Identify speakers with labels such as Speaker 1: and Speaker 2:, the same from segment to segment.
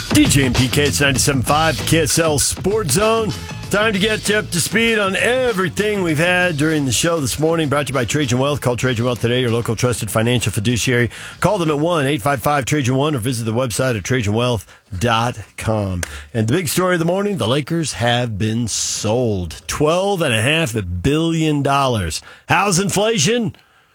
Speaker 1: DJ and PK, it's 97.5 KSL Sports Zone. Time to get you up to speed on everything we've had during the show this morning. Brought to you by Trajan Wealth. Call Trajan Wealth today, your local trusted financial fiduciary. Call them at 1-855-TRAJAN1 or visit the website at TrajanWealth.com. And the big story of the morning, the Lakers have been sold. $12.5 billion. How's inflation?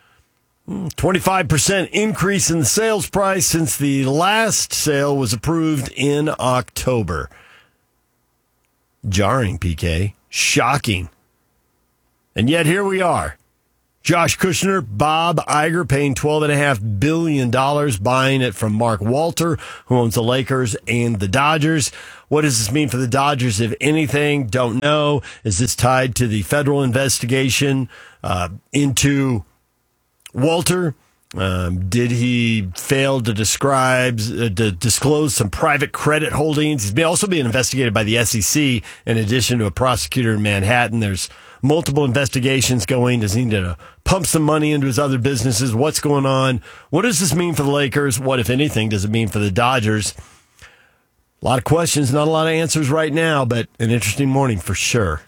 Speaker 1: 25% increase in the sales price since the last sale was approved in October. Jarring, PK. Shocking. And yet here we are. Josh Kushner, Bob Iger paying $12.5 billion, buying it from Mark Walter, who owns the Lakers and the Dodgers. What does this mean for the Dodgers, if anything? Don't know. Is this tied to the federal investigation into Walter? Did he fail to disclose some private credit holdings? He's also being investigated by the SEC in addition to a prosecutor in Manhattan. There's multiple investigations going. Does he need to pump some money into his other businesses? What's going on? What does this mean for the Lakers? What, if anything, does it mean for the Dodgers? A lot of questions, not a lot of answers right now, but an interesting morning for sure.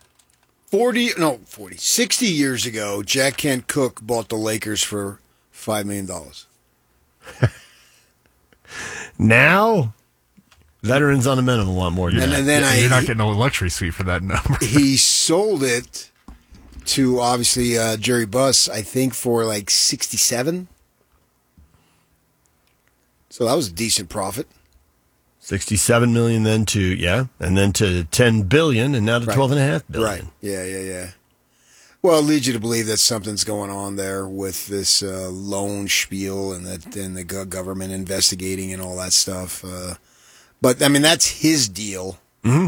Speaker 2: 60 years ago, Jack Kent Cooke bought the Lakers for $5 million.
Speaker 1: Now, veterans on a minimum want more than that.
Speaker 3: And then you're not getting a luxury suite for that number.
Speaker 2: He sold it to, obviously, Jerry Buss, I think, for like 67. So that was a decent profit.
Speaker 1: 67 million then to, and then to 10 billion and now to 12.5 billion.
Speaker 2: Right. Yeah. Well, it leads you to believe that something's going on there with this loan spiel and the government investigating and all that stuff. But I mean, that's his deal.
Speaker 1: Mm-hmm.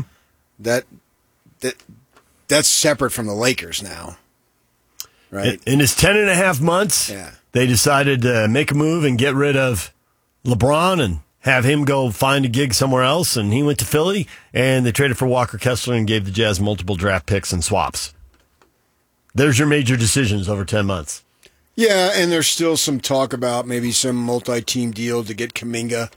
Speaker 2: That's separate from the Lakers now. Right.
Speaker 1: In his 10.5 months, they decided to make a move and get rid of LeBron and have him go find a gig somewhere else, and he went to Philly, and they traded for Walker Kessler and gave the Jazz multiple draft picks and swaps. There's your major decisions over 10 months.
Speaker 2: Yeah, and there's still some talk about maybe some multi-team deal to get Kuminga.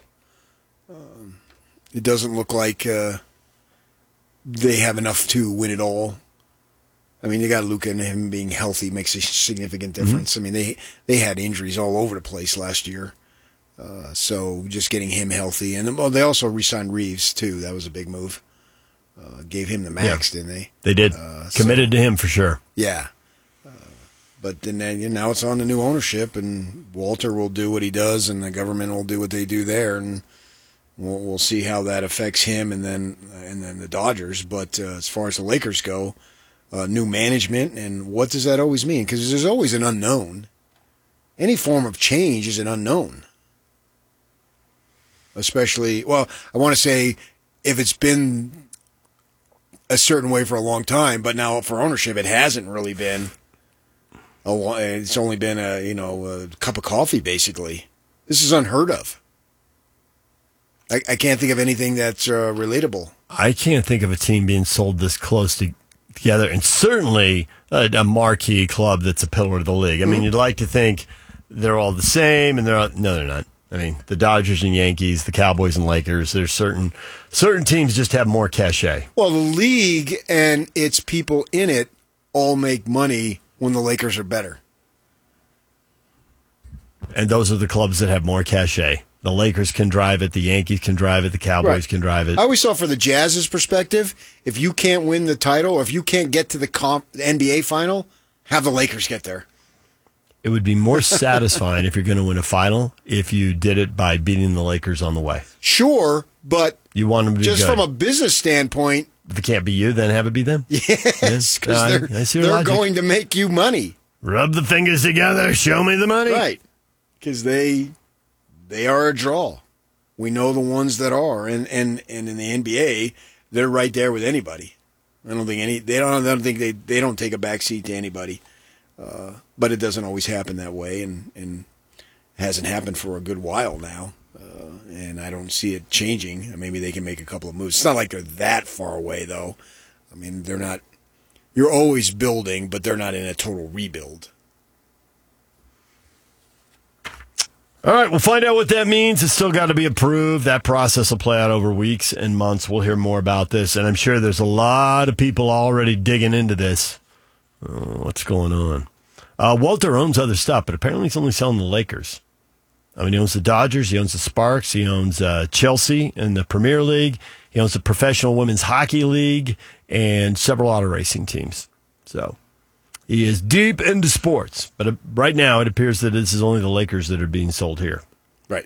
Speaker 2: It doesn't look like they have enough to win it all. I mean, they got Luka, and him being healthy makes a significant difference. Mm-hmm. I mean, they had injuries all over the place last year. So just getting him healthy. And they also re-signed Reeves, too. That was a big move. Gave him the max, didn't they?
Speaker 1: They did. Committed to him for sure.
Speaker 2: Yeah. But then now it's on the new ownership, and Walter will do what he does, and the government will do what they do there. And we'll see how that affects him and then the Dodgers. But as far as the Lakers go, new management, and what does that always mean? Because there's always an unknown. Any form of change is an unknown. Especially, I want to say if it's been a certain way for a long time, but now for ownership, it hasn't really been. It's only been a cup of coffee, basically. This is unheard of. I can't think of anything that's relatable.
Speaker 1: I can't think of a team being sold this close together, and certainly a marquee club that's a pillar of the league. I mean, you'd like to think they're all the same, and no, they're not. I mean, the Dodgers and Yankees, the Cowboys and Lakers, there's certain teams just have more cachet.
Speaker 2: Well, the league and its people in it all make money when the Lakers are better.
Speaker 1: And those are the clubs that have more cachet. The Lakers can drive it, the Yankees can drive it, the Cowboys can drive it.
Speaker 2: I always saw, for the Jazz's perspective, if you can't win the title, or if you can't get to the NBA final, have the Lakers get there.
Speaker 1: It would be more satisfying if you're going to win a final if you did it by beating the Lakers on the way.
Speaker 2: Sure, but
Speaker 1: you want them to be
Speaker 2: just
Speaker 1: good.
Speaker 2: From a business standpoint.
Speaker 1: If it can't be you, then have it be them.
Speaker 2: Yes, because they're going to make you money.
Speaker 1: Rub the fingers together, show me the money.
Speaker 2: Right, because they are a draw. We know the ones that are, and in the NBA, they're right there with anybody. I don't think they don't take a backseat to anybody. But it doesn't always happen that way, and hasn't happened for a good while now. And I don't see it changing. Maybe they can make a couple of moves. It's not like they're that far away, though. I mean, they're not. You're always building, but they're not in a total rebuild.
Speaker 1: All right, we'll find out what that means. It's still got to be approved. That process will play out over weeks and months. We'll hear more about this, and I'm sure there's a lot of people already digging into this. What's going on? Walter owns other stuff, but apparently he's only selling the Lakers. I mean, he owns the Dodgers, he owns the Sparks, he owns Chelsea in the Premier League, he owns the Professional Women's Hockey League, and several auto racing teams. So he is deep into sports, but right now it appears that this is only the Lakers that are being sold here.
Speaker 2: Right.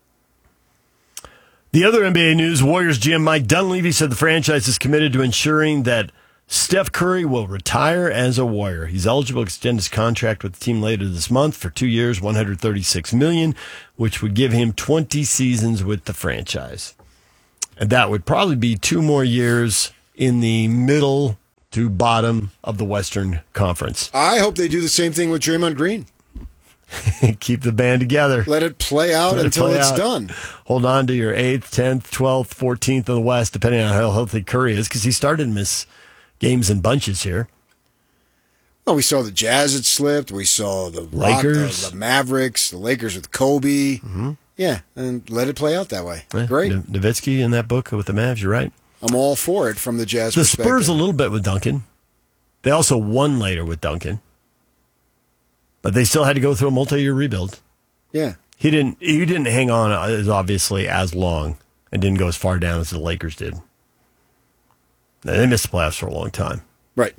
Speaker 1: The other NBA news, Warriors GM Mike Dunleavy said the franchise is committed to ensuring that Steph Curry will retire as a Warrior. He's eligible to extend his contract with the team later this month for 2 years, $136 million, which would give him 20 seasons with the franchise. And that would probably be 2 more years in the middle to bottom of the Western Conference.
Speaker 2: I hope they do the same thing with Draymond Green.
Speaker 1: Keep the band together.
Speaker 2: Let it play out until it's done.
Speaker 1: Hold on to your 8th, 10th, 12th, 14th of the West, depending on how healthy Curry is, because he started to miss games in bunches here.
Speaker 2: Well, we saw the Jazz had slipped. We saw the
Speaker 1: Lakers,
Speaker 2: the Mavericks, the Lakers with Kobe. Mm-hmm. Yeah, and let it play out that way.
Speaker 1: Yeah,
Speaker 2: great.
Speaker 1: Nowitzki in that book with the Mavs, you're right.
Speaker 2: I'm all for it from the Jazz
Speaker 1: the
Speaker 2: perspective.
Speaker 1: Spurs a little bit with Duncan. They also won later with Duncan. But they still had to go through a multi-year rebuild.
Speaker 2: Yeah.
Speaker 1: He didn't hang on obviously as long and didn't go as far down as the Lakers did. They missed the playoffs for a long time.
Speaker 2: Right.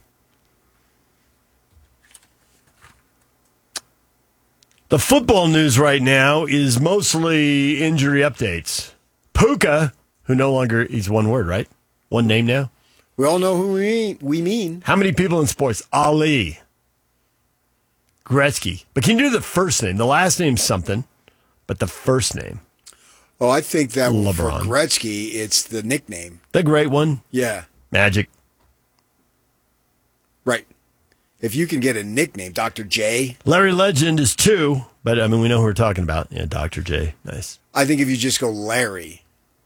Speaker 1: The football news right now is mostly injury updates. Puka, who no longer, he's one word, right? One name now?
Speaker 2: We all know who we mean.
Speaker 1: How many people in sports? Ali. Gretzky. But can you do the first name? The last name's something, but the first name.
Speaker 2: Oh, I think that
Speaker 1: LeBron.
Speaker 2: For Gretzky, it's the nickname.
Speaker 1: The great one.
Speaker 2: Yeah.
Speaker 1: Magic.
Speaker 2: Right. If you can get a nickname, Dr. J.
Speaker 1: Larry Legend is 2, but I mean, we know who we're talking about. Yeah, Dr. J. Nice.
Speaker 2: I think if you just go Larry,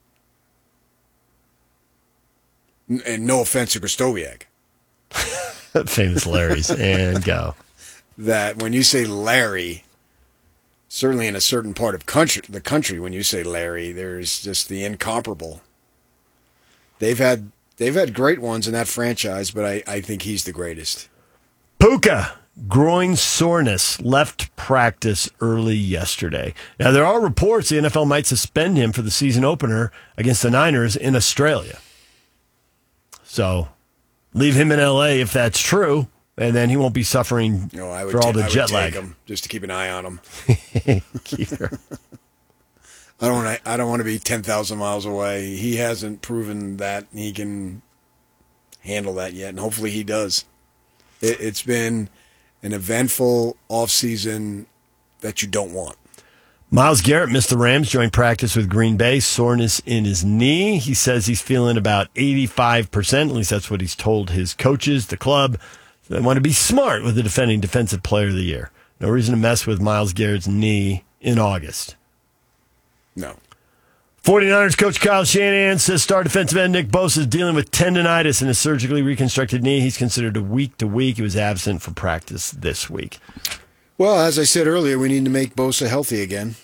Speaker 2: and no offense to Kristoviak.
Speaker 1: Famous Larrys. And go.
Speaker 2: That when you say Larry, certainly in a certain part of the country, when you say Larry, there's just the incomparable. They've had great ones in that franchise, but I think he's the greatest.
Speaker 1: Puka, groin soreness, left practice early yesterday. Now, there are reports the NFL might suspend him for the season opener against the Niners in Australia. So, leave him in L.A. if that's true, and then he won't be suffering for all the jet lag.
Speaker 2: Him just to keep an eye on him.
Speaker 1: Keeper.
Speaker 2: I don't want to be 10,000 miles away. He hasn't proven that he can handle that yet, and hopefully he does. It's been an eventful offseason that you don't want.
Speaker 1: Myles Garrett missed the Rams during practice with Green Bay, soreness in his knee. He says he's feeling about 85%, at least that's what he's told his coaches, the club. They want to be smart with the defending Defensive Player of the Year. No reason to mess with Myles Garrett's knee in August.
Speaker 2: No.
Speaker 1: 49ers coach Kyle Shanahan says star defensive end Nick Bosa is dealing with tendonitis in a surgically reconstructed knee. He's considered a week to week. He was absent from practice this week.
Speaker 2: Well, as I said earlier, we need to make Bosa healthy again.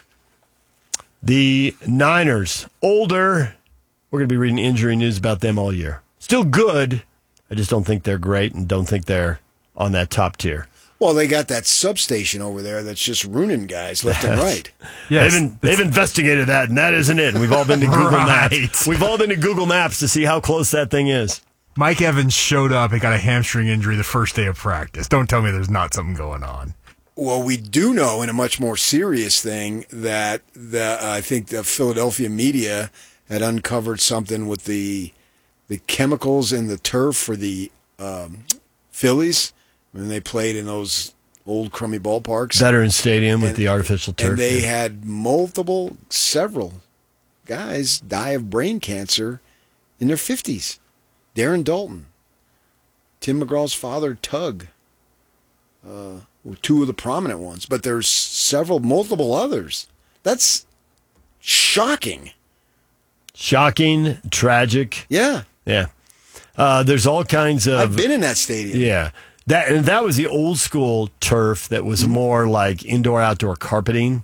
Speaker 1: The Niners, older. We're going to be reading injury news about them all year. Still good. I just don't think they're great and don't think they're on that top tier.
Speaker 2: Well, they got that substation over there that's just ruining guys left and right.
Speaker 1: Yes, they've investigated that, and that isn't it. We've all been to Google Maps. We've all been to Google Maps to see how close that thing is.
Speaker 3: Mike Evans showed up and got a hamstring injury the first day of practice. Don't tell me there's not something going on.
Speaker 2: Well, we do know in a much more serious thing that I think the Philadelphia media had uncovered something with the chemicals in the turf for the Phillies when they played in those old crummy ballparks.
Speaker 1: Veterans Stadium with the artificial turf.
Speaker 2: And they had several guys die of brain cancer in their 50s. Darren Dalton, Tim McGraw's father, Tug, were 2 of the prominent ones. But there's multiple others. That's shocking.
Speaker 1: Shocking, tragic.
Speaker 2: Yeah.
Speaker 1: Yeah. There's all kinds of...
Speaker 2: I've been in that stadium.
Speaker 1: Yeah. That was the old school turf that was more like indoor-outdoor carpeting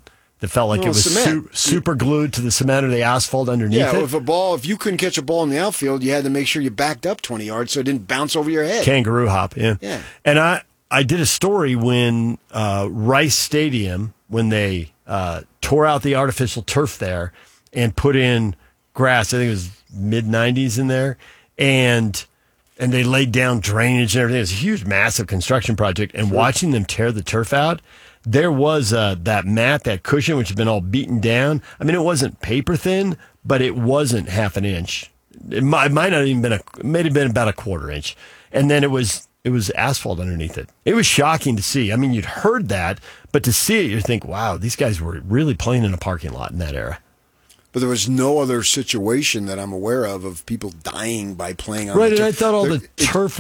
Speaker 1: It felt like
Speaker 2: Well,
Speaker 1: it was
Speaker 2: cement.
Speaker 1: super glued to the cement or the asphalt underneath
Speaker 2: Yeah,
Speaker 1: it.
Speaker 2: if you couldn't catch a ball in the outfield, you had to make sure you backed up 20 yards so it didn't bounce over your head.
Speaker 1: Kangaroo hop, yeah.
Speaker 2: Yeah.
Speaker 1: And I did a story when Rice Stadium, when they tore out the artificial turf there and put in grass. I think it was mid-'90s in there, and they laid down drainage and everything. It was a huge, massive construction project. And watching them tear the turf out, there was that mat, that cushion, which had been all beaten down. I mean, it wasn't paper thin, but it wasn't half an inch. It might not even been it may have been about a quarter inch. And then it was asphalt underneath it. It was shocking to see. I mean, you'd heard that, but to see it, you think, wow, these guys were really playing in a parking lot in that era.
Speaker 2: But there was no other situation that I'm aware of people dying by playing on
Speaker 1: Right,
Speaker 2: the
Speaker 1: and
Speaker 2: turf.
Speaker 1: I thought all the turf